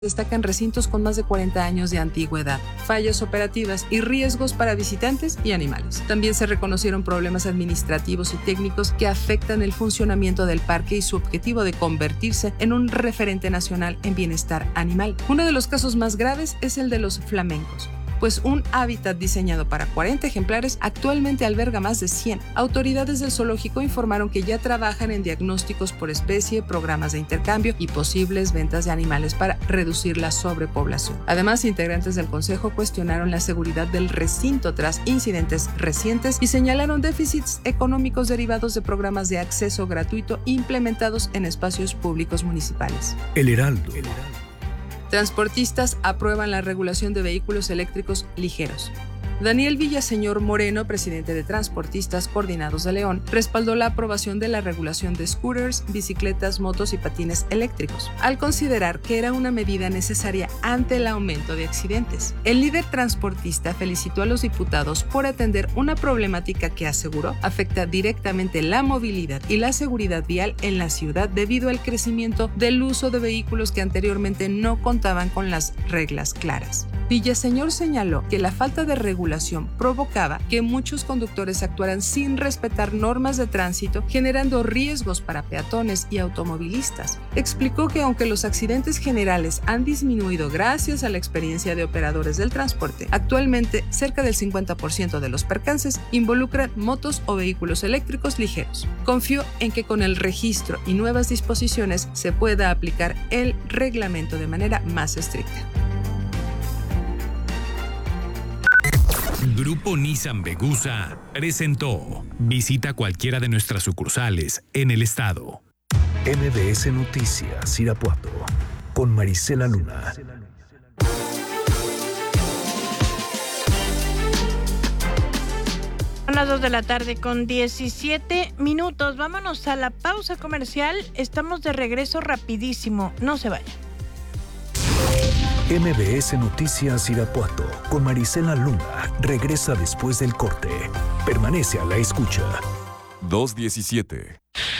Destacan recintos con más de 40 años de antigüedad, fallas operativas y riesgos para visitantes y animales. También se reconocieron problemas administrativos y técnicos que afectan el funcionamiento del parque y su objetivo de convertirse en un referente nacional en bienestar animal. Uno de los casos más graves es el de los flamencos, pues un hábitat diseñado para 40 ejemplares actualmente alberga más de 100. Autoridades del zoológico informaron que ya trabajan en diagnósticos por especie, programas de intercambio y posibles ventas de animales para reducir la sobrepoblación. Además, integrantes del consejo cuestionaron la seguridad del recinto tras incidentes recientes y señalaron déficits económicos derivados de programas de acceso gratuito implementados en espacios públicos municipales. El Heraldo. Transportistas aprueban la regulación de vehículos eléctricos ligeros. Daniel Villaseñor Moreno, presidente de Transportistas Coordinados de León, respaldó la aprobación de la regulación de scooters, bicicletas, motos y patines eléctricos, al considerar que era una medida necesaria ante el aumento de accidentes. El líder transportista felicitó a los diputados por atender una problemática que, aseguró, afecta directamente la movilidad y la seguridad vial en la ciudad debido al crecimiento del uso de vehículos que anteriormente no contaban con las reglas claras. Villaseñor señaló que la falta de regulación provocaba que muchos conductores actuaran sin respetar normas de tránsito, generando riesgos para peatones y automovilistas. Explicó que aunque los accidentes generales han disminuido gracias a la experiencia de operadores del transporte, actualmente cerca del 50% de los percances involucran motos o vehículos eléctricos ligeros. Confió en que con el registro y nuevas disposiciones se pueda aplicar el reglamento de manera más estricta. Grupo Nissan Vegusa presentó. Visita cualquiera de nuestras sucursales en el estado. MBS Noticias Irapuato con Marisela Luna. Son las 2 de la tarde con 17 minutos. Vámonos a la pausa comercial. Estamos de regreso rapidísimo. No se vayan. MBS Noticias Irapuato con Marisela Luna regresa después del corte. Permanece a la escucha. 2:17.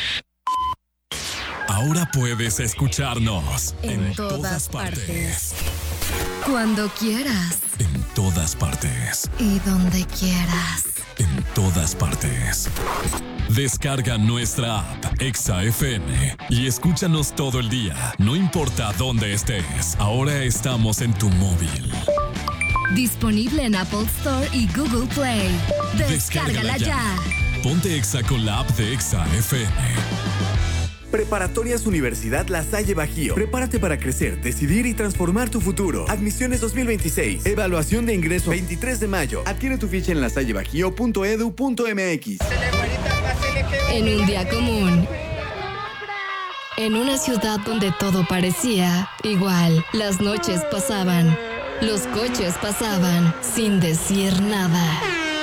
Ahora puedes escucharnos en todas partes. Cuando quieras. En todas partes. Y donde quieras. En todas partes. Descarga nuestra app Exa FM y escúchanos todo el día, no importa dónde estés. Ahora estamos en tu móvil. Disponible en Apple Store y Google Play. Descárgala ya. Ponte Exa con la app de Exa FM. Preparatorias Universidad La Salle Bajío. Prepárate para crecer, decidir y transformar tu futuro. Admisiones 2026. Evaluación de ingreso 23 de mayo. Adquiere tu ficha en lasallebajío.edu.mx. En un día común. En una ciudad donde todo parecía igual. Las noches pasaban. Los coches pasaban sin decir nada.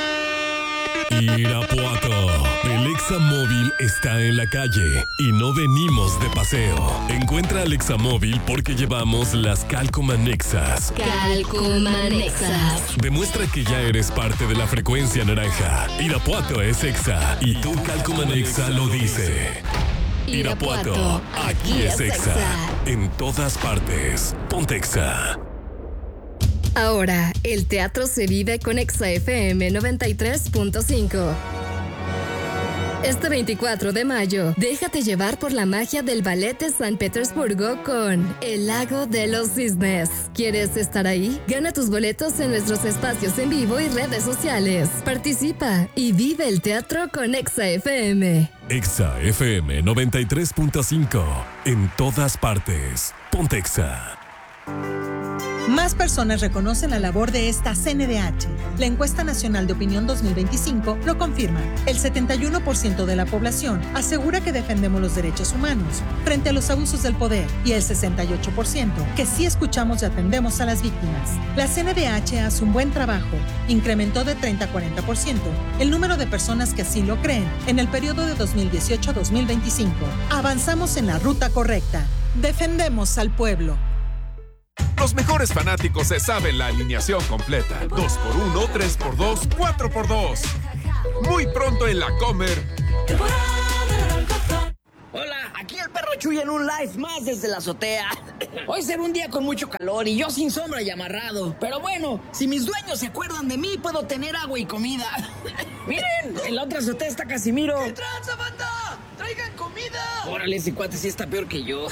Irapuato, el Examóvil está en la calle y no venimos de paseo. Encuentra al Examóvil porque llevamos las Calcomanexas. Calcomanexas. Demuestra que ya eres parte de la frecuencia naranja. Irapuato es Exa y tu Calcomanexa lo dice. Irapuato, aquí es Exa. En todas partes. Ponte Exa. Ahora, el teatro se vive con Exa FM 93.5. Este 24 de mayo, déjate llevar por la magia del Ballet de San Petersburgo con El Lago de los Cisnes. ¿Quieres estar ahí? Gana tus boletos en nuestros espacios en vivo y redes sociales. Participa y vive el teatro con Exa FM. Exa FM 93.5. En todas partes. Ponte Exa. Más personas reconocen la labor de esta CNDH. La encuesta nacional de opinión 2025 lo confirma. El 71% de la población asegura que defendemos los derechos humanos frente a los abusos del poder y el 68% que sí escuchamos y atendemos a las víctimas. La CNDH hace un buen trabajo. Incrementó de 30 a 40% el número de personas que así lo creen en el periodo de 2018 a 2025. Avanzamos en la ruta correcta. Defendemos al pueblo. Los mejores fanáticos se saben la alineación completa. 2x1, 3x2, 4x2. Muy pronto en la Comer. Hola, aquí el perro Chuy en un live más desde la azotea. Hoy será un día con mucho calor y yo sin sombra y amarrado. Pero bueno, si mis dueños se acuerdan de mí, puedo tener agua y comida. Miren, en la otra azotea está Casimiro. ¿Qué tranza, banda? ¡Traigan comida! Órale, ese cuate sí está peor que yo.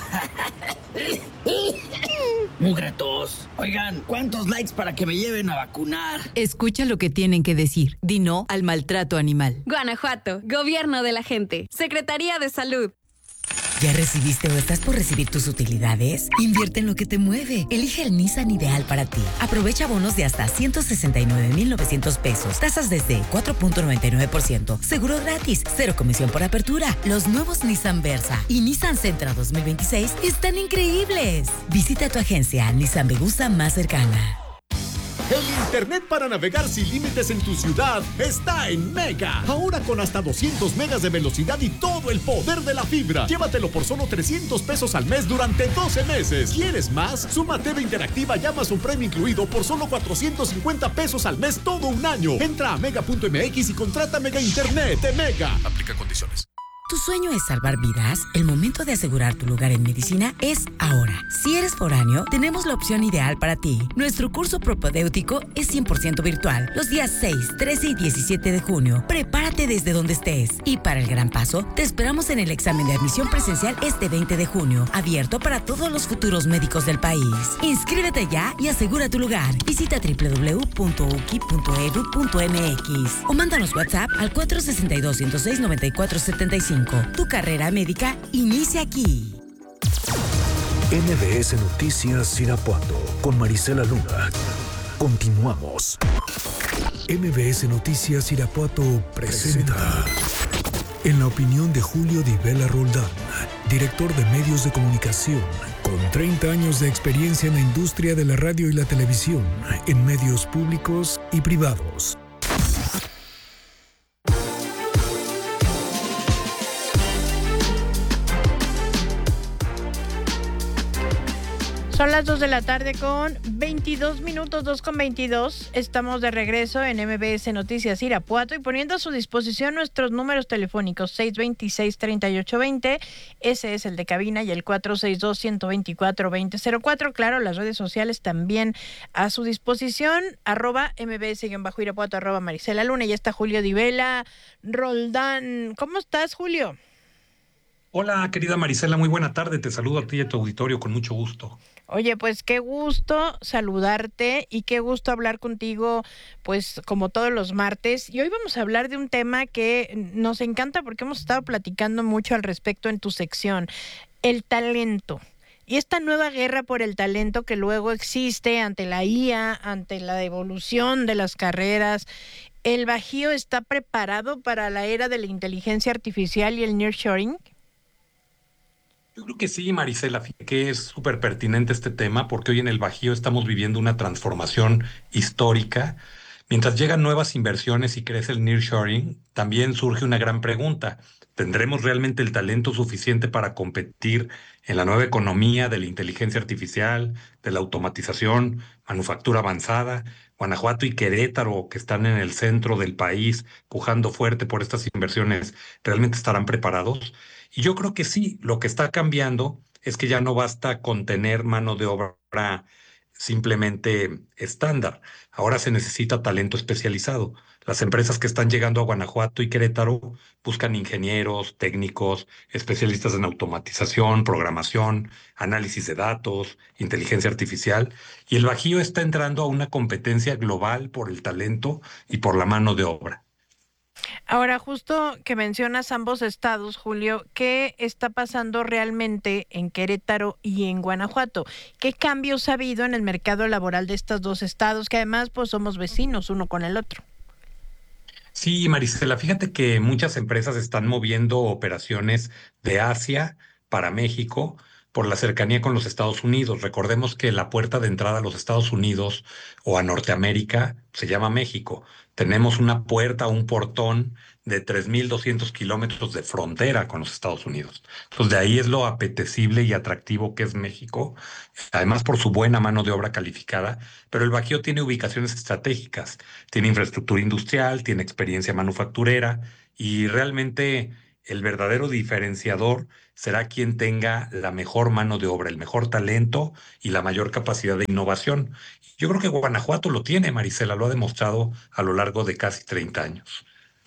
Mugratos. Oigan, ¿cuántos likes para que me lleven a vacunar? Escucha lo que tienen que decir. Di no al maltrato animal. Guanajuato, Gobierno de la Gente, Secretaría de Salud. ¿Ya recibiste o estás por recibir tus utilidades? Invierte en lo que te mueve. Elige el Nissan ideal para ti. Aprovecha bonos de hasta 169,900 pesos. Tasas desde 4.99%. Seguro gratis. Cero comisión por apertura. Los nuevos Nissan Versa y Nissan Sentra 2026 están increíbles. Visita tu agencia Nissan Vegusa más cercana. El internet para navegar sin límites en tu ciudad está en Mega. Ahora con hasta 200 megas de velocidad y todo el poder de la fibra. Llévatelo por solo 300 pesos al mes durante 12 meses. ¿Quieres más? Suma TV interactiva y Amazon Prime incluido por solo 450 pesos al mes todo un año. Entra a mega.mx y contrata Mega Internet de Mega. Aplica condiciones. ¿Tu sueño es salvar vidas? El momento de asegurar tu lugar en medicina es ahora. Si eres foráneo, tenemos la opción ideal para ti. Nuestro curso propedéutico es 100% virtual. Los días 6, 13 y 17 de junio. Prepárate desde donde estés. Y para el gran paso, te esperamos en el examen de admisión presencial este 20 de junio, abierto para todos los futuros médicos del país. Inscríbete ya y asegura tu lugar. Visita www.uki.edu.mx o mándanos WhatsApp al 462-106-9475. Tu carrera médica inicia aquí. MBS Noticias Irapuato con Marisela Luna. Continuamos. MBS Noticias Irapuato presenta en la opinión de Julio Di Vela Roldán, director de medios de comunicación, con 30 años de experiencia en la industria de la radio y la televisión, en medios públicos y privados. Son las 2 de la tarde con 22 minutos, 2:22. Estamos de regreso en MBS Noticias Irapuato y poniendo a su disposición nuestros números telefónicos 626-3820, ese es el de cabina, y el 462-124-2004. Claro, las redes sociales también a su disposición, @MBS-Irapuato, @Marisela Luna. Y está Julio Di Vela Roldán. ¿Cómo estás, Julio? Hola, querida Marisela, muy buena tarde. Te saludo a ti y a tu auditorio con mucho gusto. Oye, pues qué gusto saludarte y qué gusto hablar contigo, pues como todos los martes. Y hoy vamos a hablar de un tema que nos encanta porque hemos estado platicando mucho al respecto en tu sección, el talento. Y esta nueva guerra por el talento que luego existe ante la IA, ante la evolución de las carreras. ¿El Bajío está preparado para la era de la inteligencia artificial y el nearshoring? Yo creo que sí, Marisela, que es súper pertinente este tema porque hoy en el Bajío estamos viviendo una transformación histórica. Mientras llegan nuevas inversiones y crece el nearshoring, también surge una gran pregunta. ¿Tendremos realmente el talento suficiente para competir en la nueva economía de la inteligencia artificial, de la automatización, manufactura avanzada? Guanajuato y Querétaro, que están en el centro del país, pujando fuerte por estas inversiones, ¿realmente estarán preparados? Y yo creo que sí, lo que está cambiando es que ya no basta con tener mano de obra simplemente estándar. Ahora se necesita talento especializado. Las empresas que están llegando a Guanajuato y Querétaro buscan ingenieros, técnicos, especialistas en automatización, programación, análisis de datos, inteligencia artificial, y el Bajío está entrando a una competencia global por el talento y por la mano de obra. Ahora, justo que mencionas ambos estados, Julio, ¿qué está pasando realmente en Querétaro y en Guanajuato? ¿Qué cambios ha habido en el mercado laboral de estos dos estados, que además pues somos vecinos uno con el otro? Sí, Marisela, fíjate que muchas empresas están moviendo operaciones de Asia para México por la cercanía con los Estados Unidos. Recordemos que la puerta de entrada a los Estados Unidos o a Norteamérica se llama México. Tenemos una puerta, un portón de 3,200 kilómetros de frontera con los Estados Unidos. Entonces, de ahí es lo apetecible y atractivo que es México, además por su buena mano de obra calificada, pero el Bajío tiene ubicaciones estratégicas, tiene infraestructura industrial, tiene experiencia manufacturera y realmente el verdadero diferenciador será quien tenga la mejor mano de obra, el mejor talento y la mayor capacidad de innovación. Yo creo que Guanajuato lo tiene, Marisela, lo ha demostrado a lo largo de casi 30 años.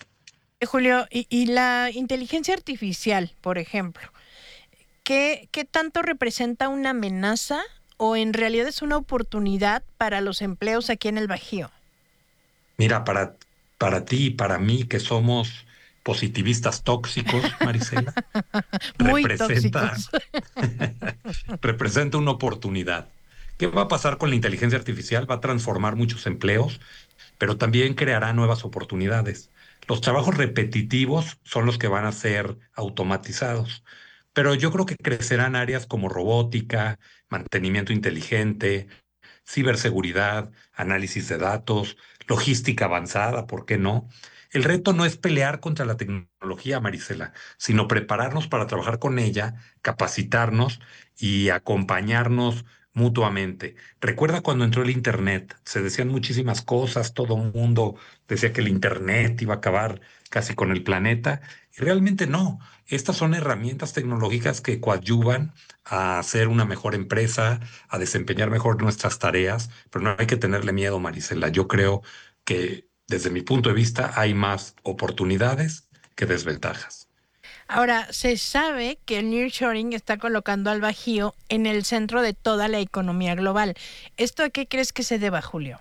Julio, y la inteligencia artificial, por ejemplo, ¿qué tanto representa una amenaza o en realidad es una oportunidad para los empleos aquí en el Bajío? Mira, para ti y para mí, que somos positivistas tóxicos, Marisela, Muy representa, tóxicos. representa una oportunidad. ¿Qué va a pasar con la inteligencia artificial? Va a transformar muchos empleos, pero también creará nuevas oportunidades. Los trabajos repetitivos son los que van a ser automatizados, pero yo creo que crecerán áreas como robótica, mantenimiento inteligente, ciberseguridad, análisis de datos, logística avanzada, ¿por qué no? El reto no es pelear contra la tecnología, Marisela, sino prepararnos para trabajar con ella, capacitarnos y acompañarnos mutuamente. Recuerda cuando entró el Internet, se decían muchísimas cosas, todo el mundo decía que el Internet iba a acabar casi con el planeta, y realmente no. Estas son herramientas tecnológicas que coadyuvan a ser una mejor empresa, a desempeñar mejor nuestras tareas, pero no hay que tenerle miedo, Marisela. Yo creo que desde mi punto de vista hay más oportunidades que desventajas. Ahora, se sabe que el nearshoring está colocando al Bajío en el centro de toda la economía global. ¿Esto a qué crees que se deba, Julio?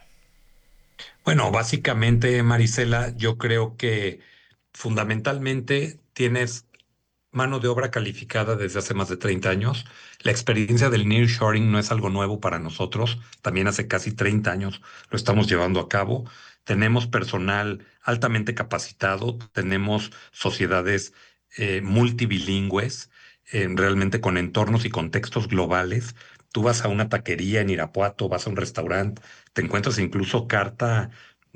Bueno, básicamente, Marisela, yo creo que fundamentalmente tienes mano de obra calificada desde hace más de 30 años. La experiencia del nearshoring no es algo nuevo para nosotros. También hace casi 30 años lo estamos llevando a cabo. Tenemos personal altamente capacitado, tenemos sociedades multibilingües, realmente con entornos y contextos globales. Tú vas a una taquería en Irapuato, vas a un restaurante, te encuentras incluso carta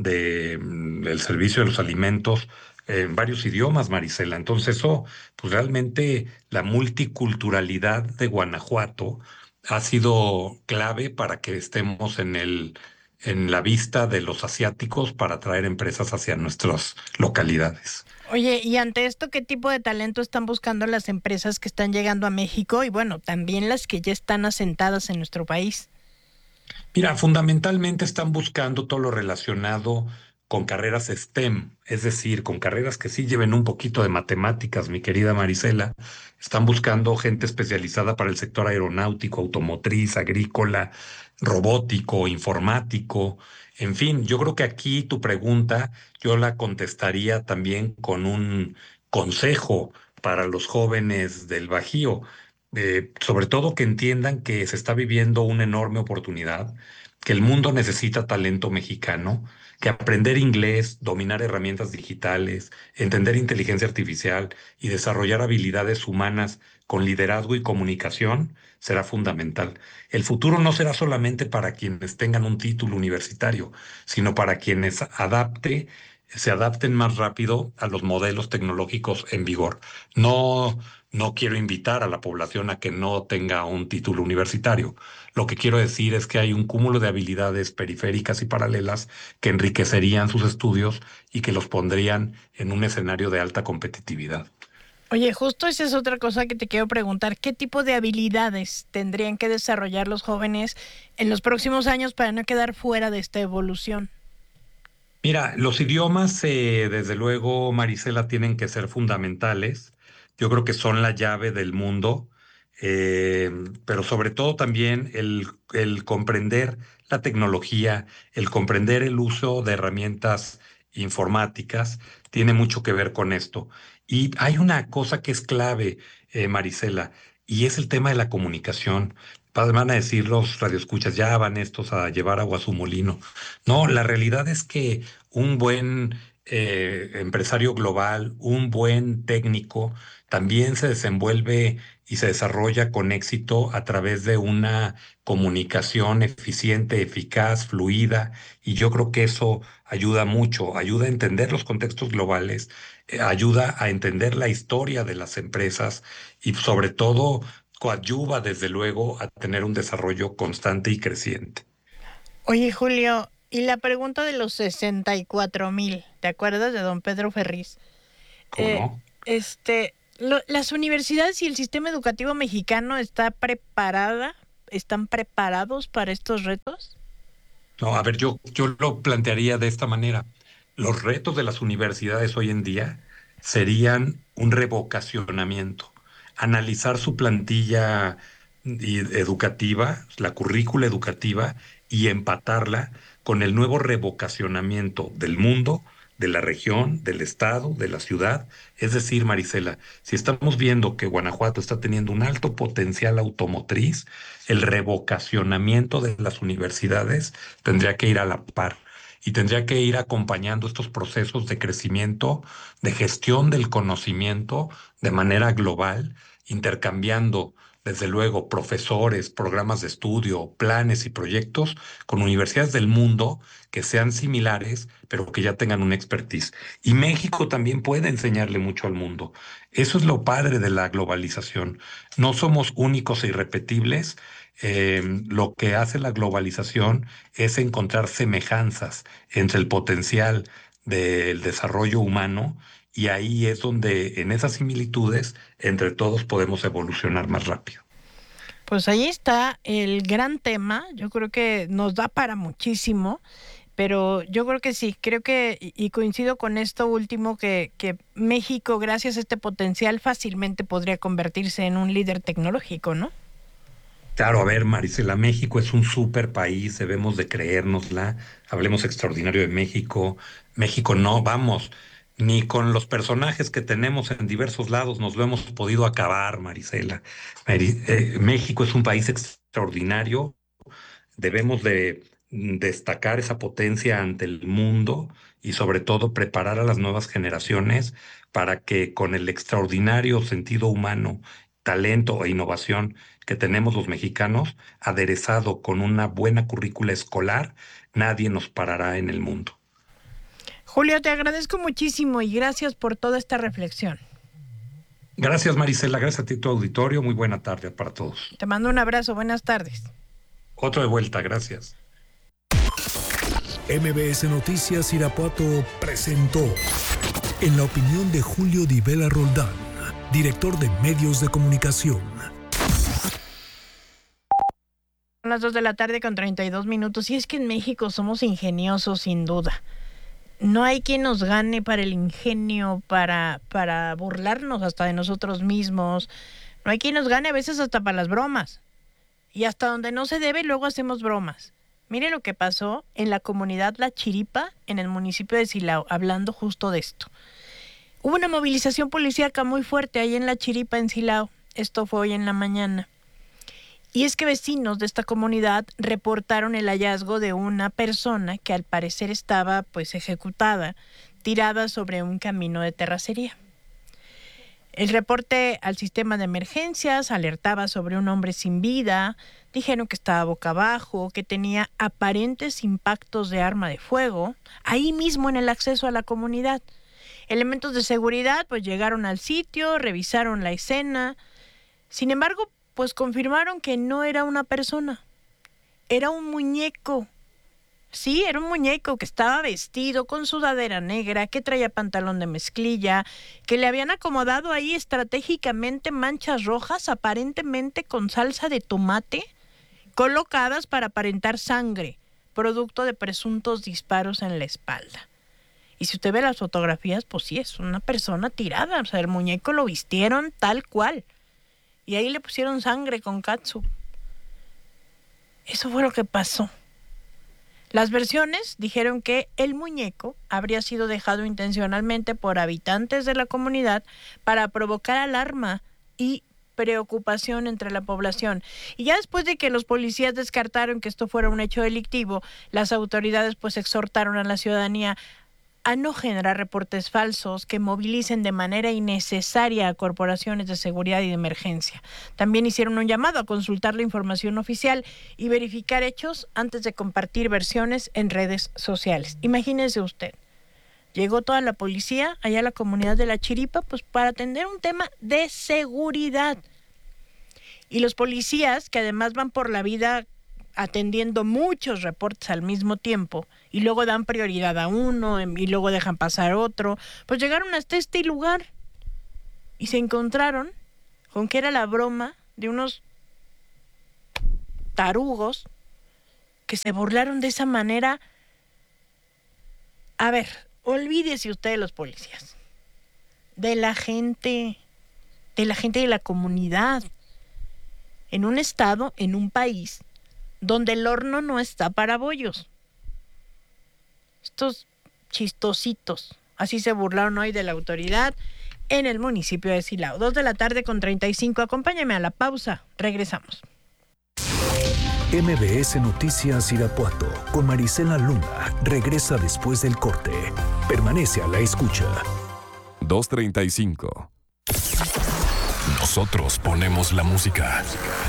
del servicio de los alimentos en varios idiomas, Marisela. Entonces eso, pues realmente la multiculturalidad de Guanajuato ha sido clave para que estemos en la vista de los asiáticos para atraer empresas hacia nuestras localidades. Oye, y ante esto, ¿qué tipo de talento están buscando las empresas que están llegando a México y bueno, también las que ya están asentadas en nuestro país? Mira, fundamentalmente están buscando todo lo relacionado con carreras STEM, es decir, con carreras que sí lleven un poquito de matemáticas, mi querida Marisela. Están buscando gente especializada para el sector aeronáutico, automotriz, agrícola, robótico, informático. En fin, yo creo que aquí tu pregunta yo la contestaría también con un consejo para los jóvenes del Bajío. Sobre todo que entiendan que se está viviendo una enorme oportunidad, que el mundo necesita talento mexicano, que aprender inglés, dominar herramientas digitales, entender inteligencia artificial y desarrollar habilidades humanas con liderazgo y comunicación será fundamental. El futuro no será solamente para quienes tengan un título universitario, sino para quienes se adapten más rápido a los modelos tecnológicos en vigor. No quiero invitar a la población a que no tenga un título universitario. Lo que quiero decir es que hay un cúmulo de habilidades periféricas y paralelas que enriquecerían sus estudios y que los pondrían en un escenario de alta competitividad. Oye, justo esa es otra cosa que te quiero preguntar. ¿Qué tipo de habilidades tendrían que desarrollar los jóvenes en los próximos años para no quedar fuera de esta evolución? Mira, los idiomas, desde luego, Marisela, tienen que ser fundamentales. Yo creo que son la llave del mundo, eh, pero sobre todo también el comprender la tecnología, el comprender el uso de herramientas informáticas, tiene mucho que ver con esto. Y hay una cosa que es clave, Marisela, y es el tema de la comunicación. Van a decir los radioescuchas, ya van estos a llevar agua a su molino. No, la realidad es que un buen empresario global, un buen técnico, también se desenvuelve y se desarrolla con éxito a través de una comunicación eficiente, eficaz, fluida, y yo creo que eso ayuda mucho, ayuda a entender los contextos globales, ayuda a entender la historia de las empresas y sobre todo coadyuva desde luego a tener un desarrollo constante y creciente. Oye, Julio, y la pregunta de los 64,000, ¿te acuerdas de don Pedro Ferriz? ¿Cómo no? ¿Las universidades y el sistema educativo mexicano están preparados para estos retos? No, a ver, yo lo plantearía de esta manera. Los retos de las universidades hoy en día serían un revocacionamiento, analizar su plantilla educativa, la currícula educativa, y empatarla con el nuevo revocacionamiento del mundo, de la región, del estado, de la ciudad. Es decir, Marisela, si estamos viendo que Guanajuato está teniendo un alto potencial automotriz, el revocacionamiento de las universidades tendría que ir a la par y tendría que ir acompañando estos procesos de crecimiento, de gestión del conocimiento de manera global, intercambiando, desde luego, profesores, programas de estudio, planes y proyectos con universidades del mundo que sean similares, pero que ya tengan una expertise. Y México también puede enseñarle mucho al mundo. Eso es lo padre de la globalización. No somos únicos e irrepetibles. Lo que hace la globalización es encontrar semejanzas entre el potencial del desarrollo humano, y ahí es donde, en esas similitudes, entre todos podemos evolucionar más rápido. Pues ahí está el gran tema. Yo creo que nos da para muchísimo, pero yo creo que sí, creo que, y coincido con esto último, que México, gracias a este potencial, fácilmente podría convertirse en un líder tecnológico, ¿no? Claro, a ver, Marisela, México es un súper país, debemos de creérnosla. Hablemos extraordinario de México. México no, vamos, ni con los personajes que tenemos en diversos lados nos lo hemos podido acabar, Marisela. México es un país extraordinario. Debemos de destacar esa potencia ante el mundo y sobre todo preparar a las nuevas generaciones para que, con el extraordinario sentido humano, talento e innovación que tenemos los mexicanos, aderezado con una buena currícula escolar, nadie nos parará en el mundo. Julio, te agradezco muchísimo y gracias por toda esta reflexión. Gracias, Marisela, gracias a ti, tu auditorio. Muy buena tarde para todos. Te mando un abrazo, buenas tardes. Otro de vuelta, gracias. MBS Noticias Irapuato presentó En la opinión de Julio Di Vela Roldán, director de Medios de Comunicación. Son las 2:32 p.m. Y es que en México somos ingeniosos, sin duda. No hay quien nos gane para el ingenio, para burlarnos hasta de nosotros mismos. No hay quien nos gane a veces hasta para las bromas. Y hasta donde no se debe, luego hacemos bromas. Mire lo que pasó en la comunidad La Chiripa, en el municipio de Silao, hablando justo de esto. Hubo una movilización policíaca muy fuerte ahí en La Chiripa, en Silao. Esto fue hoy en la mañana. Y es que vecinos de esta comunidad reportaron el hallazgo de una persona que al parecer estaba pues ejecutada, tirada sobre un camino de terracería. El reporte al sistema de emergencias alertaba sobre un hombre sin vida. Dijeron que estaba boca abajo, que tenía aparentes impactos de arma de fuego, ahí mismo en el acceso a la comunidad. Elementos de seguridad pues llegaron al sitio, revisaron la escena. Sin embargo, pues confirmaron que no era una persona, era un muñeco. Sí, era un muñeco que estaba vestido con sudadera negra, que traía pantalón de mezclilla, que le habían acomodado ahí estratégicamente manchas rojas, aparentemente con salsa de tomate, colocadas para aparentar sangre, producto de presuntos disparos en la espalda. Y si usted ve las fotografías, pues sí, es una persona tirada, o sea, el muñeco lo vistieron tal cual. Y ahí le pusieron sangre con catsup. Eso fue lo que pasó. Las versiones dijeron que el muñeco habría sido dejado intencionalmente por habitantes de la comunidad para provocar alarma y preocupación entre la población. Y ya después de que los policías descartaron que esto fuera un hecho delictivo, las autoridades pues exhortaron a la ciudadanía a no generar reportes falsos que movilicen de manera innecesaria a corporaciones de seguridad y de emergencia. También hicieron un llamado a consultar la información oficial y verificar hechos antes de compartir versiones en redes sociales. Imagínese usted, llegó toda la policía allá a la comunidad de La Chiripa pues para atender un tema de seguridad. Y los policías, que además van por la vida atendiendo muchos reportes al mismo tiempo y luego dan prioridad a uno y luego dejan pasar otro, pues llegaron hasta este lugar y se encontraron con que era la broma de unos tarugos que se burlaron de esa manera. A ver, olvídese usted de los policías, de la gente de la comunidad, en un estado, en un país donde el horno no está para bollos. Estos chistositos, así se burlaron hoy de la autoridad en el municipio de Silao. 2:35 p.m. Acompáñame a la pausa. Regresamos. MBS Noticias Irapuato con Marisela Luna regresa después del corte. Permanece a la escucha. 2:35. Nosotros ponemos la música.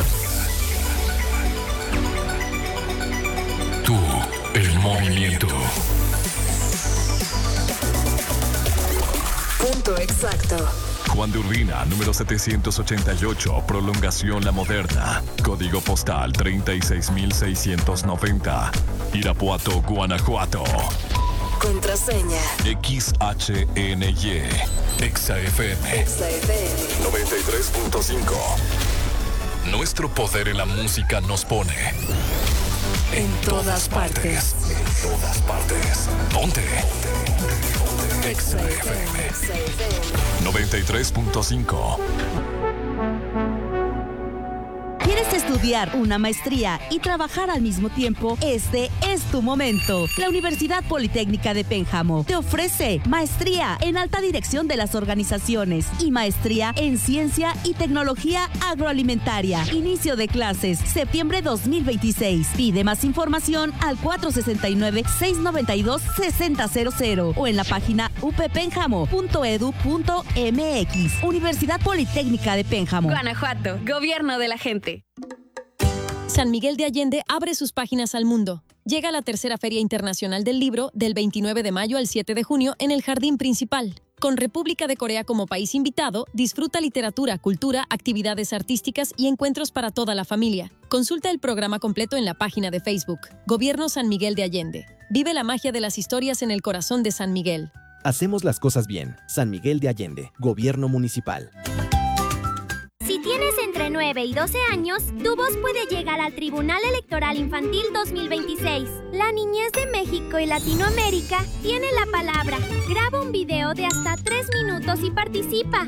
Tú, el movimiento. Punto exacto. Juan de Urbina, número 788, Prolongación La Moderna. Código postal 36690. Irapuato, Guanajuato. Contraseña. XHNY. EXA-FM. EXA-FM. 93.5. Nuestro poder en la música nos pone en todas partes. En todas partes. Ponte. EXA-FM. 93.5. ¿Quieres estudiar una maestría y trabajar al mismo tiempo? Este es tu momento. La Universidad Politécnica de Pénjamo te ofrece maestría en alta dirección de las organizaciones y maestría en ciencia y tecnología agroalimentaria. Inicio de clases, septiembre 2026. Pide más información al 469-692-6000 o en la página uppénjamo.edu.mx. Universidad Politécnica de Pénjamo. Guanajuato, gobierno de la gente. San Miguel de Allende abre sus páginas al mundo. Llega la tercera Feria Internacional del Libro del 29 de mayo al 7 de junio en el Jardín Principal. Con República de Corea como país invitado, disfruta literatura, cultura, actividades artísticas y encuentros para toda la familia. Consulta el programa completo en la página de Facebook. Gobierno San Miguel de Allende. Vive la magia de las historias en el corazón de San Miguel. Hacemos las cosas bien. San Miguel de Allende, Gobierno Municipal. Si tienes entre 9 y 12 años, tu voz puede llegar al Tribunal Electoral Infantil 2026. La niñez de México y Latinoamérica tiene la palabra. Graba un video de hasta 3 minutos y participa.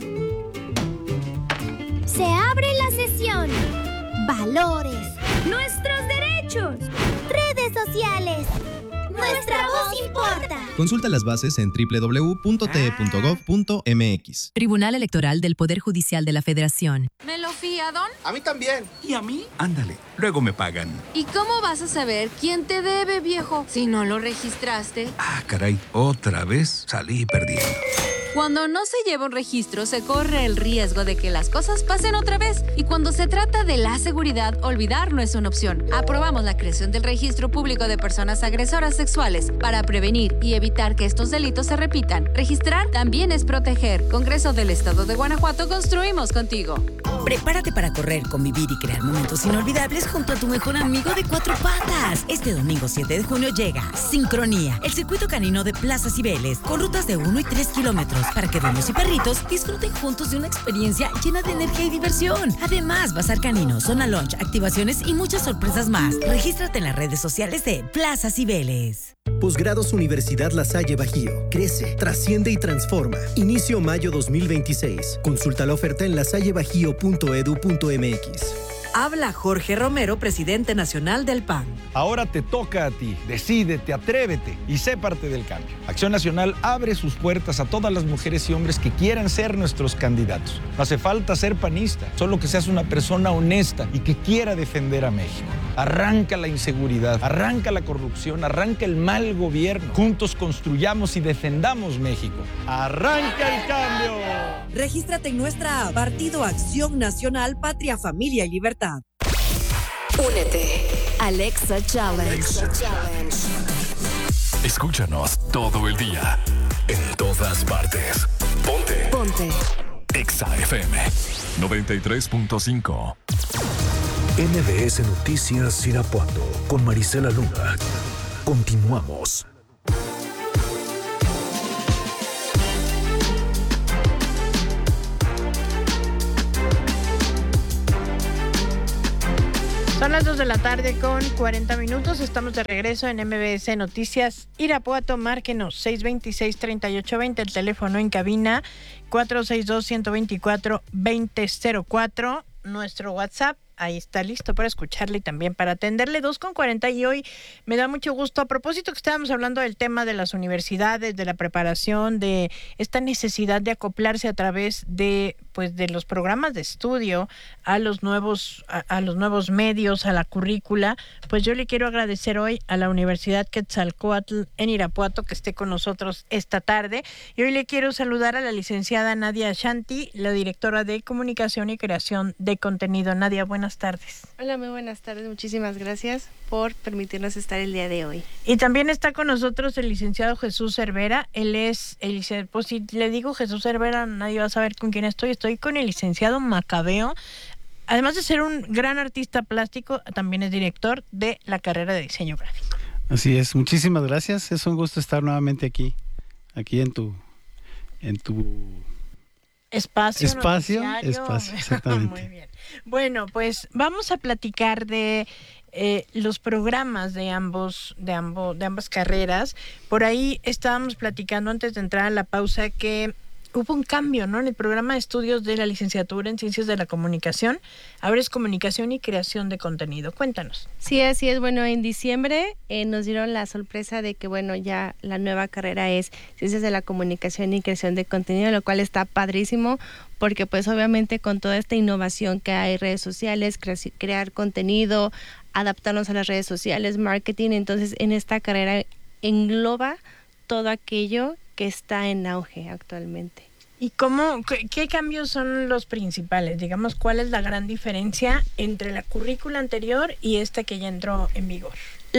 Se abre la sesión. Valores. Nuestros derechos. Redes sociales. Nuestra voz importa. Consulta las bases en www.te.gov.mx. Tribunal Electoral del Poder Judicial de la Federación. ¿Me lo fía, Don? A mí también. ¿Y a mí? Ándale, luego me pagan. ¿Y cómo vas a saber quién te debe, viejo, si no lo registraste? Ah, caray, otra vez salí perdiendo. Cuando no se lleva un registro, se corre el riesgo de que las cosas pasen otra vez. Y cuando se trata de la seguridad, olvidar no es una opción. Aprobamos la creación del Registro Público de Personas Agresoras Sexuales para prevenir y evitar que estos delitos se repitan. Registrar también es proteger. Congreso del Estado de Guanajuato, construimos contigo. Prepárate para correr, convivir y crear momentos inolvidables junto a tu mejor amigo de 4 patas. Este domingo 7 de junio llega Sincronía, el circuito canino de Plaza Cibeles, con rutas de 1 y 3 kilómetros para que dueños y perritos disfruten juntos de una experiencia llena de energía y diversión. Además, bazar canino, zona lunch, activaciones y muchas sorpresas más. Regístrate en las redes sociales de Plaza Cibeles. Posgrados Universidad La Salle Bajío. Crece, trasciende y transforma. Inicio mayo 2026. Consulta la oferta en lasallebajío.edu.mx. Habla Jorge Romero, presidente nacional del PAN. Ahora te toca a ti. Decídete, atrévete y sé parte del cambio. Acción Nacional abre sus puertas a todas las mujeres y hombres que quieran ser nuestros candidatos. No hace falta ser panista, solo que seas una persona honesta y que quiera defender a México. Arranca la inseguridad, arranca la corrupción, arranca el mal gobierno. Juntos construyamos y defendamos México. ¡Arranca el cambio! Regístrate en nuestra app, Partido Acción Nacional, Patria, Familia y Libertad. Únete al Exa Challenge. Escúchanos todo el día, en todas partes. Ponte. EXA-FM 93.5. MBS Noticias Irapuato con Marisela Luna. Continuamos. Son las 2 de la tarde con 40 minutos. Estamos de regreso en MBS Noticias Irapuato. Márquenos 626-3820, el teléfono en cabina 462-124-2004. Nuestro WhatsApp, ahí está listo para escucharle y también para atenderle. 2:40 y hoy me da mucho gusto, a propósito que estábamos hablando del tema de las universidades, de la preparación, de esta necesidad de acoplarse a través de los programas de estudio a los nuevos medios, a la currícula. Pues yo le quiero agradecer hoy a la Universidad Quetzalcóatl en Irapuato que esté con nosotros esta tarde. Y hoy le quiero saludar a la licenciada Nadia Shanti, la directora de Comunicación y Creación de Contenido. Nadia, buenas tardes. Hola, muy buenas tardes. Muchísimas gracias por permitirnos estar el día de hoy. Y también está con nosotros el licenciado Jesús Cervera. Él es el licenciado, pues si le digo Jesús Cervera, nadie va a saber con quién estoy. Estoy con el licenciado Macabeo. Además de ser un gran artista plástico, también es director de la carrera de diseño gráfico. Así es, muchísimas gracias. Es un gusto estar nuevamente aquí en tu espacio, exactamente. Muy bien. Bueno, pues vamos a platicar de los programas de ambas carreras. Por ahí estábamos platicando antes de entrar a la pausa que hubo un cambio, ¿no? En el programa de estudios de la licenciatura en Ciencias de la Comunicación. Ahora es Comunicación y Creación de Contenido. Cuéntanos. Sí, así es. Bueno, en diciembre nos dieron la sorpresa de que, ya la nueva carrera es Ciencias de la Comunicación y Creación de Contenido, lo cual está padrísimo porque, pues, obviamente con toda esta innovación que hay, redes sociales, crear contenido, adaptarnos a las redes sociales, marketing, entonces en esta carrera engloba todo aquello que está en auge actualmente. ¿Y qué cambios son los principales? Digamos, ¿cuál es la gran diferencia entre la currícula anterior y esta que ya entró en vigor?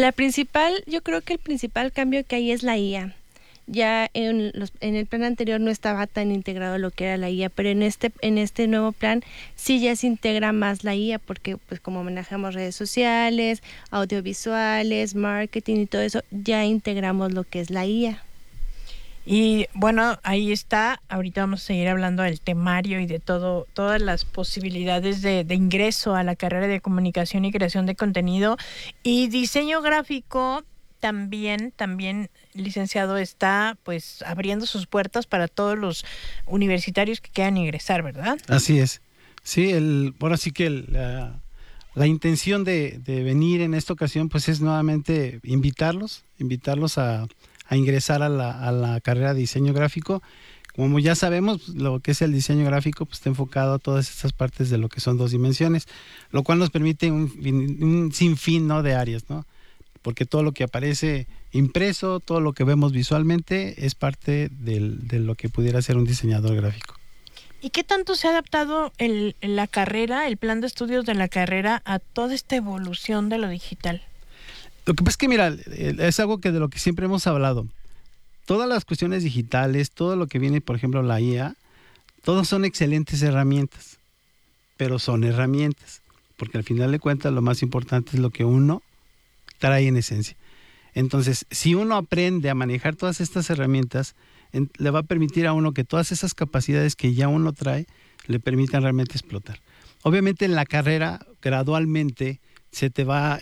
Yo creo que el principal cambio que hay es la IA. Ya en el plan anterior no estaba tan integrado lo que era la IA, pero en este nuevo plan sí ya se integra más la IA porque, pues, como manejamos redes sociales, audiovisuales, marketing y todo eso, ya integramos lo que es la IA. Y bueno, ahí está. Ahorita vamos a seguir hablando del temario y de todas las posibilidades de ingreso a la carrera de Comunicación y Creación de Contenido. Y diseño gráfico también, licenciado, está pues abriendo sus puertas para todos los universitarios que quieran ingresar, ¿verdad? Así es. Sí, sí que la intención de venir en esta ocasión pues es nuevamente invitarlos a ingresar a la carrera de diseño gráfico. Como ya sabemos, lo que es el diseño gráfico pues está enfocado a todas estas partes de lo que son 2 dimensiones, lo cual nos permite un sinfín, ¿no?, de áreas, ¿no? Porque todo lo que aparece impreso, todo lo que vemos visualmente es parte de lo que pudiera ser un diseñador gráfico. ¿Y qué tanto se ha adaptado la carrera, el plan de estudios de la carrera a toda esta evolución de lo digital? Lo que pasa es que, mira, es algo de lo que siempre hemos hablado. Todas las cuestiones digitales, todo lo que viene, por ejemplo, la IA, todos son excelentes herramientas, pero son herramientas, porque al final de cuentas lo más importante es lo que uno trae en esencia. Entonces, si uno aprende a manejar todas estas herramientas, le va a permitir a uno que todas esas capacidades que ya uno trae, le permitan realmente explotar. Obviamente en la carrera, gradualmente, se te va,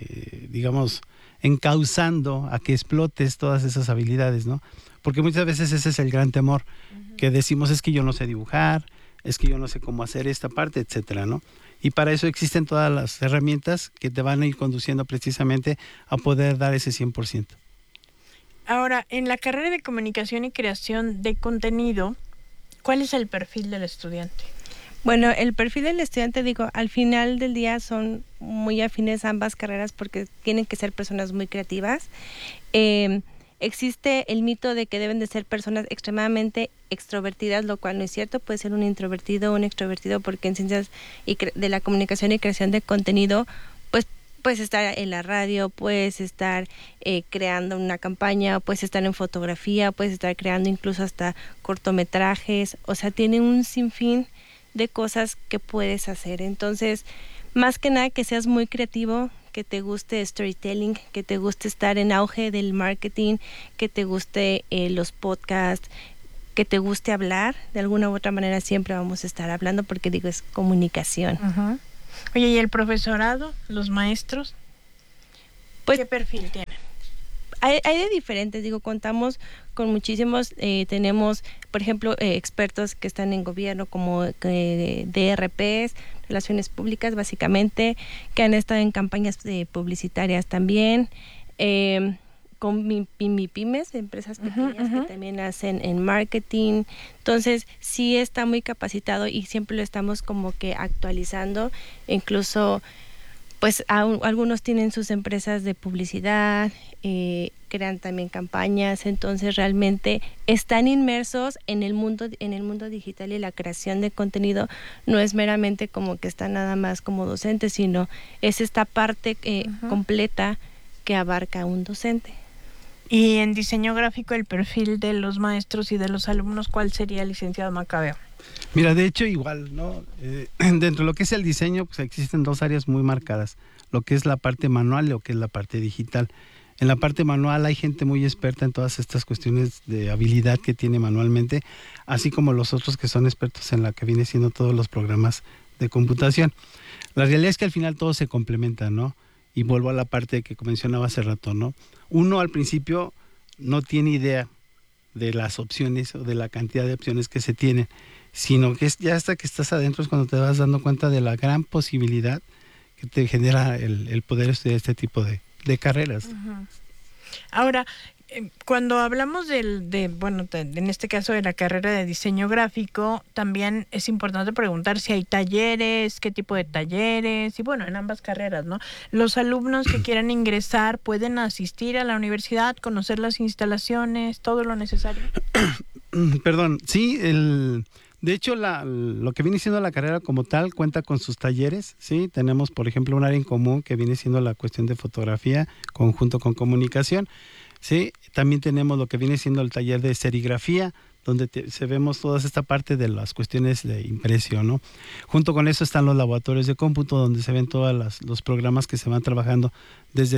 encauzando a que explotes todas esas habilidades, ¿no? Porque muchas veces ese es el gran temor, que decimos es que yo no sé dibujar, es que yo no sé cómo hacer esta parte, etcétera, ¿no? Y para eso existen todas las herramientas que te van a ir conduciendo precisamente a poder dar ese 100%. Ahora, en la carrera de Comunicación y Creación de Contenido, ¿cuál es el perfil del estudiante? Bueno, el perfil del estudiante, al final del día son muy afines ambas carreras porque tienen que ser personas muy creativas. Existe el mito de que deben de ser personas extremadamente extrovertidas, lo cual no es cierto. Puede ser un introvertido o un extrovertido porque en Ciencias de la Comunicación y Creación de Contenido, pues puedes estar en la radio, puedes estar creando una campaña, puedes estar en fotografía, puedes estar creando incluso hasta cortometrajes. O sea, tiene un sinfín de cosas que puedes hacer. Entonces, más que nada que seas muy creativo, que te guste storytelling, que te guste estar en auge del marketing, que te guste los podcasts, que te guste hablar. De alguna u otra manera siempre vamos a estar hablando porque es comunicación. Uh-huh. Oye, ¿y el profesorado, los maestros? Pues, ¿qué perfil tienen? Hay de diferentes, contamos con muchísimos, tenemos, por ejemplo, expertos que están en gobierno como DRPs, relaciones públicas básicamente, que han estado en campañas publicitarias también, con MIPYMES, empresas pequeñas que también hacen en marketing. Entonces sí está muy capacitado y siempre lo estamos como que actualizando, incluso pues algunos tienen sus empresas de publicidad, crean también campañas, entonces realmente están inmersos en el mundo digital, y la creación de contenido no es meramente como que están nada más como docentes, sino es esta parte completa que abarca un docente. Y en diseño gráfico, el perfil de los maestros y de los alumnos, ¿cuál sería, licenciado Macabeo? Mira, de hecho igual, ¿no? Dentro de lo que es el diseño, pues existen dos áreas muy marcadas, lo que es la parte manual y lo que es la parte digital. En la parte manual hay gente muy experta en todas estas cuestiones de habilidad que tiene manualmente, así como los otros que son expertos en la que viene siendo todos los programas de computación. La realidad es que al final todo se complementa, ¿no? Y vuelvo a la parte que mencionaba hace rato, ¿no? Uno al principio no tiene idea de las opciones o de la cantidad de opciones que se tienen, sino que es ya hasta que estás adentro es cuando te vas dando cuenta de la gran posibilidad que te genera el poder estudiar este tipo de carreras. Ahora, cuando hablamos en este caso de la carrera de diseño gráfico, también es importante preguntar si hay talleres, qué tipo de talleres, y en ambas carreras, ¿no? Los alumnos que quieran ingresar pueden asistir a la universidad, conocer las instalaciones, todo lo necesario. Perdón, sí, de hecho lo que viene siendo la carrera como tal cuenta con sus talleres, sí, tenemos por ejemplo un área en común que viene siendo la cuestión de fotografía conjunto con comunicación. Sí, también tenemos lo que viene siendo el taller de serigrafía, donde se vemos toda esta parte de las cuestiones de impresión, ¿no? Junto con eso están los laboratorios de cómputo, donde se ven todos los programas que se van trabajando desde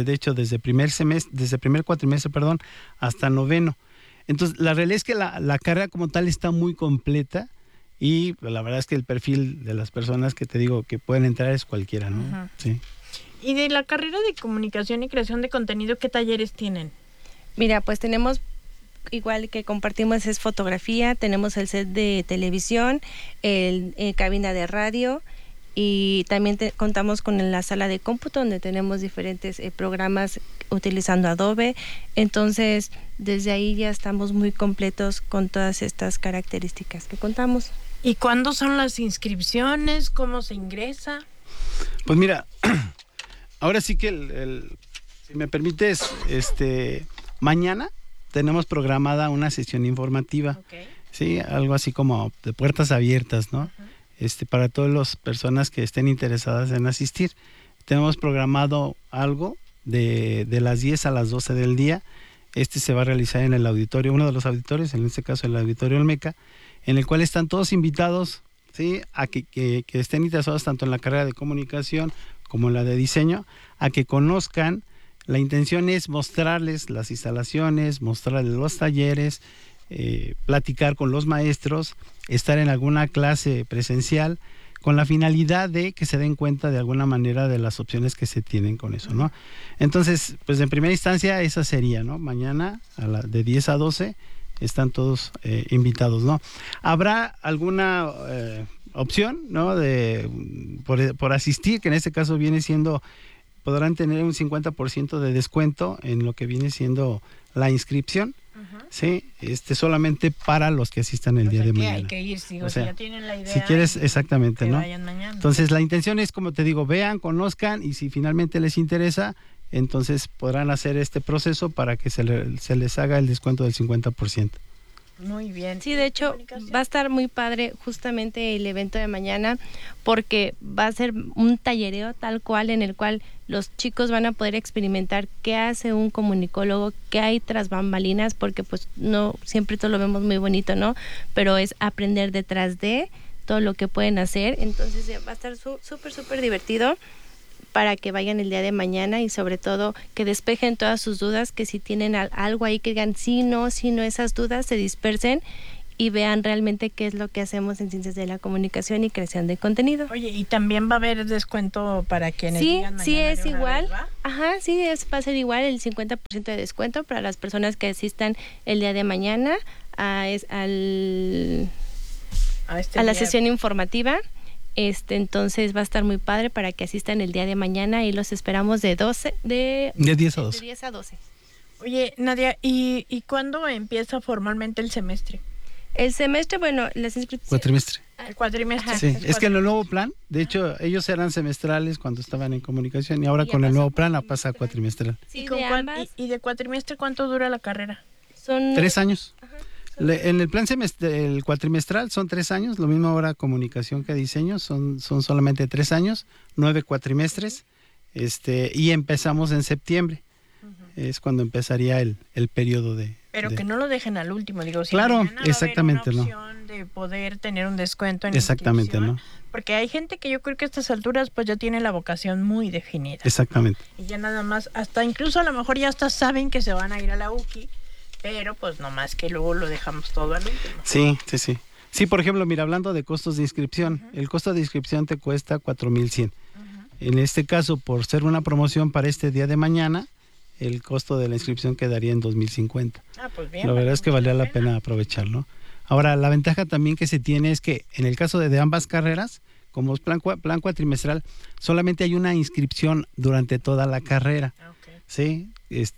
primer cuatrimestre, hasta noveno. Entonces, la realidad es que la carrera como tal está muy completa y la verdad es que el perfil de las personas que te digo que pueden entrar es cualquiera, ¿no? Sí. Y de la carrera de comunicación y creación de contenido, ¿qué talleres tienen? Mira, pues tenemos, igual que compartimos, es fotografía, tenemos el set de televisión, cabina de radio, y también contamos con la sala de cómputo, donde tenemos diferentes programas utilizando Adobe. Entonces, desde ahí ya estamos muy completos con todas estas características que contamos. ¿Y cuándo son las inscripciones? ¿Cómo se ingresa? Pues mira, ahora sí que si me permites, mañana tenemos programada una sesión informativa, sí, algo así como de puertas abiertas, ¿no? Para todas las personas que estén interesadas en asistir. Tenemos programado algo de las 10 a las 12 del día. Se va a realizar en el auditorio, uno de los auditorios, en este caso el Auditorio Olmeca, en el cual están todos invitados, ¿sí?, a que estén interesados tanto en la carrera de comunicación como en la de diseño, a que conozcan. La intención es mostrarles las instalaciones, mostrarles los talleres, platicar con los maestros, estar en alguna clase presencial, con la finalidad de que se den cuenta de alguna manera de las opciones que se tienen con eso, ¿no? Entonces, pues en primera instancia esa sería, ¿no? Mañana de 10 a 12 están todos invitados, ¿no? Habrá alguna opción, ¿no?, por asistir, que en este caso viene siendo, podrán tener un 50% de descuento en lo que viene siendo la inscripción, ¿sí? Solamente para los que asistan el día de mañana. Hay que ir, si ya tienen la idea. Si quieres, exactamente, ¿no? Vayan mañana. Entonces, la intención es, como te digo, vean, conozcan, y si finalmente les interesa, entonces podrán hacer este proceso para que se les haga el descuento del 50%. Muy bien. Sí, de hecho, va a estar muy padre justamente el evento de mañana, porque va a ser un tallereo tal cual, en el cual los chicos van a poder experimentar qué hace un comunicólogo, qué hay tras bambalinas, porque pues no siempre todo lo vemos muy bonito, ¿no? Pero es aprender detrás de todo lo que pueden hacer. Entonces va a estar súper divertido, para que vayan el día de mañana, y sobre todo que despejen todas sus dudas, que si tienen algo ahí que digan sí, no, esas dudas se dispersen y vean realmente qué es lo que hacemos en Ciencias de la Comunicación y Creación de Contenido. Oye, ¿y también va a haber descuento para quienes digan mañana? Sí, es de una igual. vez, ¿va? Ajá, sí, va a ser igual el 50% de descuento para las personas que asistan el día de mañana a la sesión informativa. Entonces va a estar muy padre para que asistan el día de mañana y los esperamos de 10 a 12. De 10 a 12. Oye, Nadia, ¿y cuándo empieza formalmente el semestre? El semestre, bueno, las inscripciones... Cuatrimestre. El cuatrimestre. Ajá, Sí, es que en el nuevo plan, de hecho, ellos eran semestrales cuando estaban en comunicación y ahora Ya con el pasó nuevo plan pasa a cuatrimestral. Sí, ¿Y de cuatrimestre cuánto dura la carrera? Son 3 años. En el plan el cuatrimestral son 3 años, lo mismo ahora comunicación que diseño, son solamente 3 años, 9 cuatrimestres, y empezamos en septiembre. Es cuando empezaría el periodo de... Pero que no lo dejen al último, digo. Si claro, exactamente, una ¿no? opción de poder tener un descuento en exactamente, ¿no? Porque hay gente que yo creo que a estas alturas pues ya tiene la vocación muy definida. Exactamente. Y ya nada más, hasta incluso a lo mejor ya hasta saben que se van a ir a la UCI, pero pues nomás que luego lo dejamos todo al último. Sí. Sí, por ejemplo, mira, hablando de costos de inscripción, el costo de inscripción te cuesta 4,100. En este caso, por ser una promoción para este día de mañana, el costo de la inscripción quedaría en 2,050. Pues bien. La verdad es que valía la pena aprovecharlo. Ahora, la ventaja también que se tiene es que en el caso de ambas carreras, como es plan cuatrimestral, solamente hay una inscripción durante toda la carrera. ¿Sí?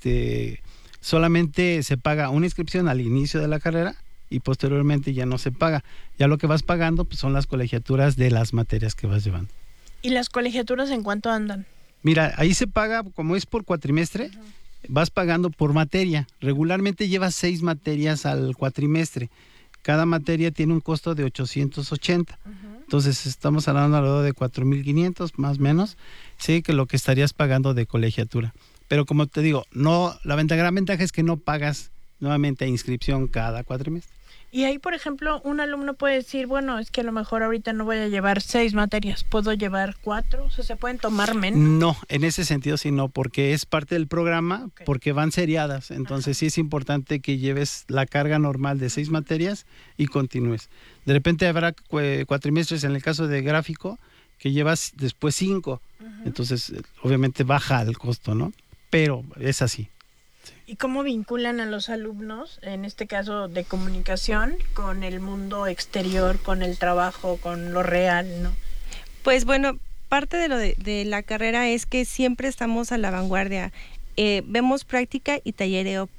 Solamente se paga una inscripción al inicio de la carrera y posteriormente ya no se paga. Ya lo que vas pagando pues, son las colegiaturas de las materias que vas llevando. ¿Y las colegiaturas en cuánto andan? Mira, ahí se paga, como es por cuatrimestre, vas pagando por materia. Regularmente llevas 6 materias al cuatrimestre. Cada materia tiene un costo de 880. Entonces estamos hablando alrededor de 4,500 más o menos, sí, que lo que estarías pagando de colegiatura. Pero como te digo, la gran ventaja es que no pagas nuevamente inscripción cada cuatrimestre. Y ahí, por ejemplo, un alumno puede decir, bueno, es que a lo mejor ahorita no voy a llevar 6 materias, ¿puedo llevar 4? O sea, ¿se pueden tomar menos? No, en ese sentido sí no, porque es parte del programa, porque van seriadas. Entonces sí es importante que lleves la carga normal de 6 materias y continúes. De repente habrá cuatrimestres, en el caso de gráfico, que llevas después 5. Entonces, obviamente baja el costo, ¿no? Pero es así. ¿Y cómo vinculan a los alumnos, en este caso de comunicación, con el mundo exterior, con el trabajo, con lo real, ¿no? Pues bueno, parte de lo de la carrera es que siempre estamos a la vanguardia. Vemos práctica y tallereo.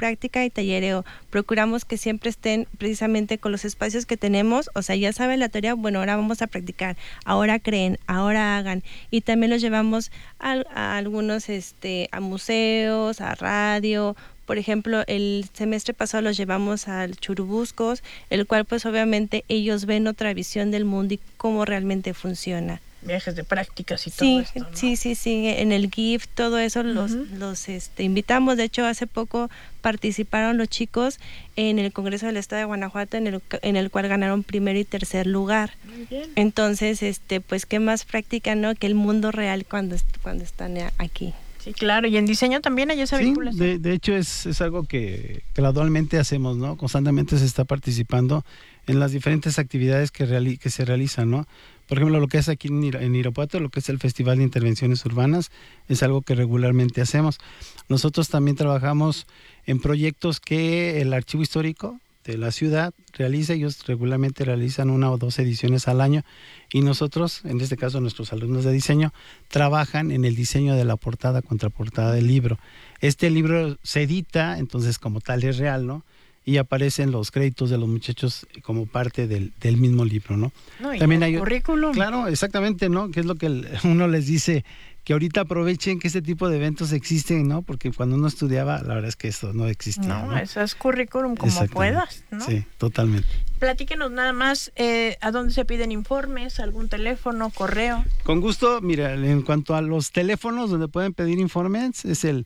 Procuramos que siempre estén precisamente con los espacios que tenemos. O sea, ya saben la teoría, bueno, ahora vamos a practicar, ahora creen, ahora hagan. Y también los llevamos a algunos, a museos, a radio. Por ejemplo, el semestre pasado los llevamos al Churubuscos, el cual pues obviamente ellos ven otra visión del mundo y cómo realmente funciona. Viajes de prácticas y todo esto, ¿no? Sí, en el GIF, todo eso los invitamos. De hecho, hace poco participaron los chicos en el Congreso del Estado de Guanajuato, en el cual ganaron primero y tercer lugar. Muy bien. Entonces, pues qué más práctica, ¿no? Que el mundo real cuando están aquí. Sí, claro, y en diseño también hay esa vinculación. De hecho es algo que gradualmente hacemos, ¿no? Constantemente se está participando en las diferentes actividades que se realizan, ¿no? Por ejemplo, lo que es aquí en Irapuato, lo que es el Festival de Intervenciones Urbanas, es algo que regularmente hacemos. Nosotros también trabajamos en proyectos que el Archivo Histórico de la ciudad realiza. Ellos regularmente realizan 1 o 2 ediciones al año y nosotros, en este caso nuestros alumnos de diseño, trabajan en el diseño de la portada, contraportada del libro. Este libro se edita, entonces como tal es real, ¿no? Y aparecen los créditos de los muchachos como parte del mismo libro, ¿no? También hay currículum. Claro, exactamente, ¿no? Que es lo que uno les dice, que ahorita aprovechen que este tipo de eventos existen, ¿no? Porque cuando uno estudiaba, la verdad es que esto no existía, ¿no? Eso es currículum como puedas, ¿no? Sí, totalmente. Platíquenos nada más, ¿a dónde se piden informes? ¿Algún teléfono, correo? Con gusto, mira, en cuanto a los teléfonos donde pueden pedir informes, es el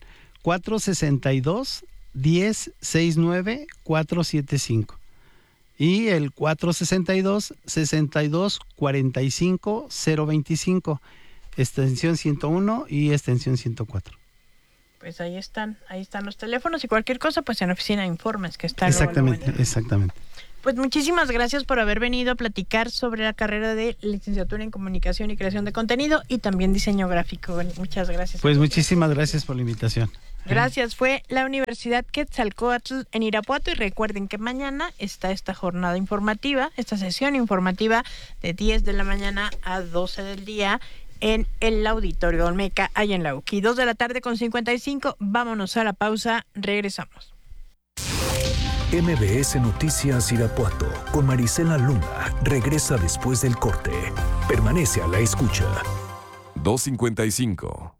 462-1069-475 y el 462-6245-025, extensión 101 y extensión 104. Pues ahí están los teléfonos y cualquier cosa, pues en Oficina de Informes, que está exactamente. Pues muchísimas gracias por haber venido a platicar sobre la carrera de licenciatura en Comunicación y Creación de Contenido y también diseño gráfico. Muchas gracias. Pues muchísimas gracias por la invitación. Gracias. Fue la Universidad Quetzalcóatl en Irapuato y recuerden que mañana está esta jornada informativa, esta sesión informativa de 10 de la mañana a 12 del día en el Auditorio Olmeca, allá en la UQI. 2 de la tarde con 55. Vámonos a la pausa. Regresamos. MBS Noticias Irapuato con Marisela Luna regresa después del corte. Permanece a la escucha. 2:55.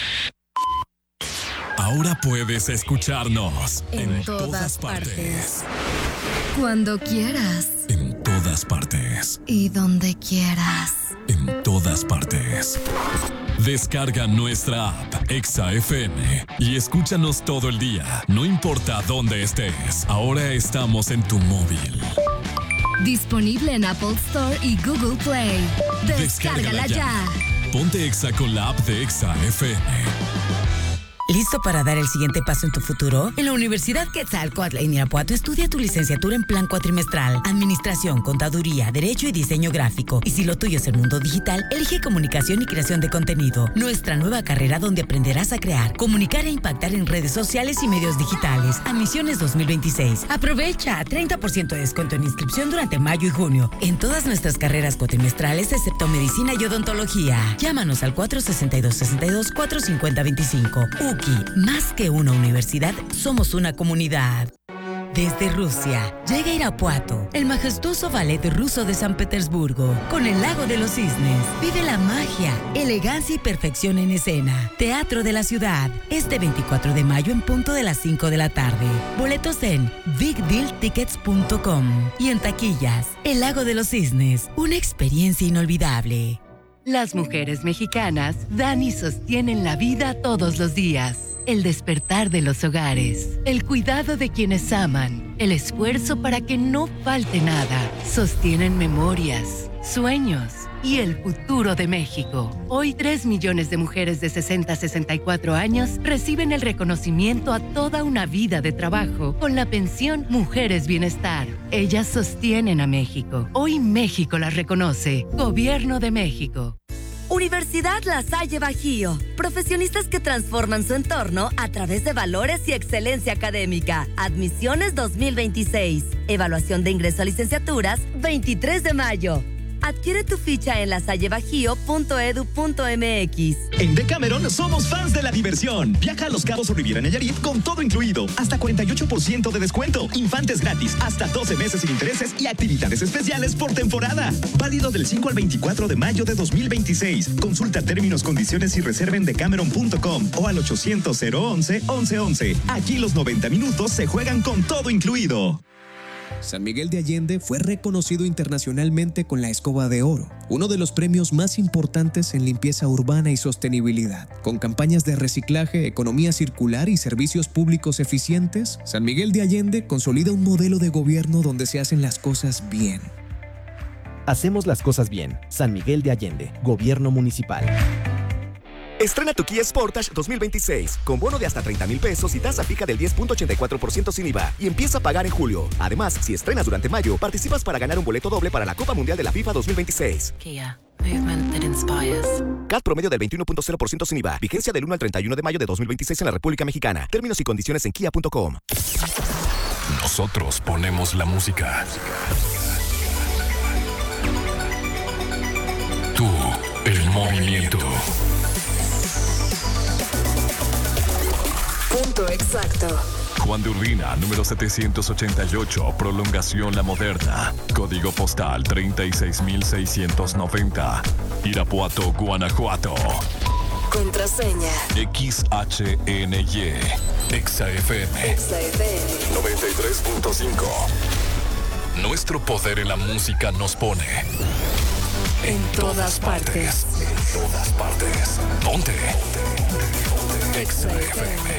Ahora puedes escucharnos en todas partes. Cuando quieras. En todas partes. Y donde quieras. En todas partes. Descarga nuestra app Exa FM y escúchanos todo el día, no importa dónde estés. Ahora estamos en tu móvil. Disponible en Apple Store y Google Play. Descárgala ya. Ponte Exa con la app de Exa FM. ¿Listo para dar el siguiente paso en tu futuro? En la Universidad Quetzalcóatl en Irapuato estudia tu licenciatura en plan cuatrimestral, Administración, Contaduría, Derecho y Diseño Gráfico. Y si lo tuyo es el mundo digital, elige Comunicación y Creación de Contenido, nuestra nueva carrera donde aprenderás a crear, comunicar e impactar en redes sociales y medios digitales. Admisiones 2026. Aprovecha 30% de descuento en inscripción durante mayo y junio en todas nuestras carreras cuatrimestrales excepto Medicina y Odontología. Llámanos al 462-62-450-25. Más que una universidad, somos una comunidad. Desde Rusia, llega Irapuato, el majestuoso ballet ruso de San Petersburgo, con el Lago de los Cisnes. Vive la magia, elegancia y perfección en escena. Teatro de la Ciudad, este 24 de mayo en punto de las 5 de la tarde. Boletos en bigdealtickets.com y en taquillas. El Lago de los Cisnes, una experiencia inolvidable. Las mujeres mexicanas dan y sostienen la vida todos los días. El despertar de los hogares, el cuidado de quienes aman, el esfuerzo para que no falte nada. Sostienen memorias, sueños y el futuro de México. Hoy 3 millones de mujeres de 60 a 64 años reciben el reconocimiento a toda una vida de trabajo con la pensión Mujeres Bienestar. Ellas sostienen a México. Hoy México las reconoce. Gobierno de México. Universidad La Salle Bajío. Profesionistas que transforman su entorno a través de valores y excelencia académica. Admisiones 2026. Evaluación de ingreso a licenciaturas 23 de mayo. Adquiere tu ficha en lasallebajío.edu.mx. En Decameron somos fans de la diversión. Viaja a Los Cabos o Riviera Nayarit con todo incluido. Hasta 48% de descuento. Infantes gratis. Hasta 12 meses sin intereses y actividades especiales por temporada. Válido del 5 al 24 de mayo de 2026. Consulta términos, condiciones y reserva en decameron.com o al 800-011-1111. Aquí los 90 minutos se juegan con todo incluido. San Miguel de Allende fue reconocido internacionalmente con la Escoba de Oro, uno de los premios más importantes en limpieza urbana y sostenibilidad. Con campañas de reciclaje, economía circular y servicios públicos eficientes, San Miguel de Allende consolida un modelo de gobierno donde se hacen las cosas bien. Hacemos las cosas bien. San Miguel de Allende, Gobierno Municipal. Estrena tu Kia Sportage 2026 con bono de hasta 30,000 pesos y tasa fija del 10.84% sin IVA y empieza a pagar en julio. Además, si estrenas durante mayo, participas para ganar un boleto doble para la Copa Mundial de la FIFA 2026. Kia, movement that inspires. CAT promedio del 21.0% sin IVA. Vigencia del 1 al 31 de mayo de 2026 en la República Mexicana. Términos y condiciones en kia.com. Nosotros ponemos la música. Tú, el movimiento. Punto exacto. Juan de Urbina, número 788, prolongación La Moderna. Código postal 36,690. Irapuato, Guanajuato. Contraseña. XHNY. Exa FM. 93.5. Nuestro poder en la música nos pone en todas partes. En todas partes. Ponte. Exa FM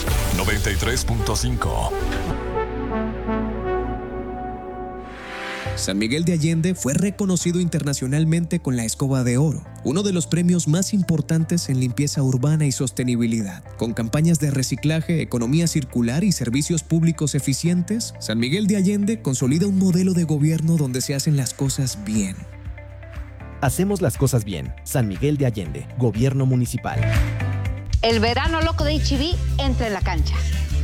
93.5. San Miguel de Allende fue reconocido internacionalmente con la Escoba de Oro, uno de los premios más importantes en limpieza urbana y sostenibilidad. Con campañas de reciclaje, economía circular y servicios públicos eficientes, San Miguel de Allende consolida un modelo de gobierno donde se hacen las cosas bien. Hacemos las cosas bien. San Miguel de Allende, Gobierno Municipal. El verano loco de HB entra en la cancha.